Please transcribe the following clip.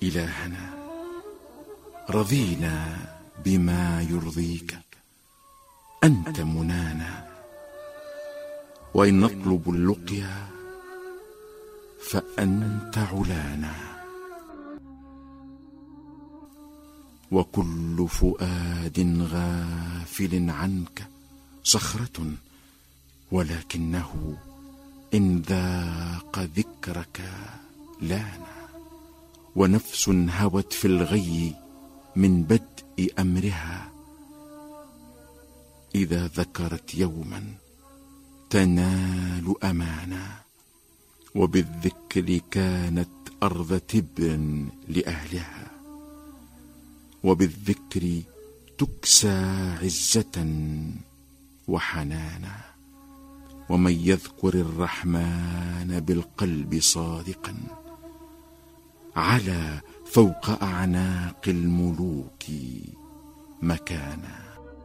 إلهنا رضينا بما يرضيك، أنت منانا، وإن نطلب اللقيا فأنت علانا. وكل فؤاد غافل عنك صخرة، ولكنه إن ذاق ذكرك لانا. ونفس هوت في الغي من بدء أمرها، إذا ذكرت يوما تنال أمانا. وبالذكر كانت أرض تبر لأهلها، وبالذكر تكسى عزة وحنانا. ومن يذكر الرحمن بالقلب صادقا علا فوق أعناق الملوك مكانا.